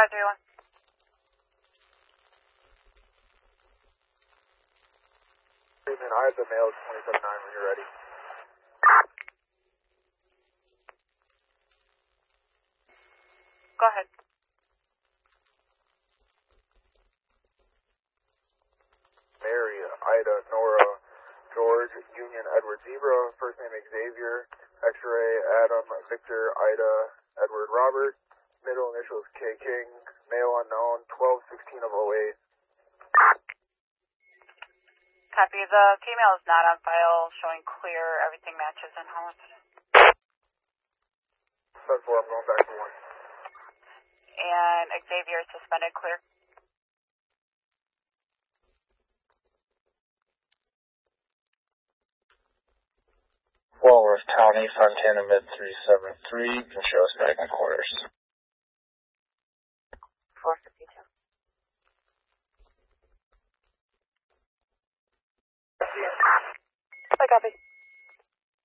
531. I have the male 27-9 when you're ready. Go ahead. Mary, Ida, Nora, George, Union, Edward, Zebra, first name Xavier, X-ray, Adam, Victor, Ida, Edward, Robert, middle initials K. King, male unknown, 12/16 of 08. Copy. The female is not on file, showing clear. Everything matches in house. 7-4, I'm going back to 1. And Xavier is suspended, clear. Walworth County, Fontana Mid 373, you can show us back in quarters. 452. I copy.